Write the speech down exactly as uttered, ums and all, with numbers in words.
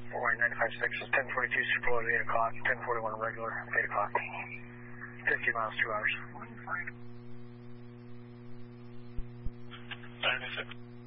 Warning ninety-five six, ten forty-two, super low at eight o'clock, ten forty-one regular, eight o'clock. fifty miles, two hours. ninety-six.